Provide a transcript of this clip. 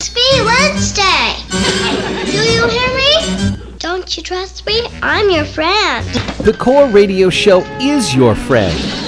It's me, Wednesday. Do you hear me? Don't you trust me? I'm your friend. The Core Radio Show is your friend.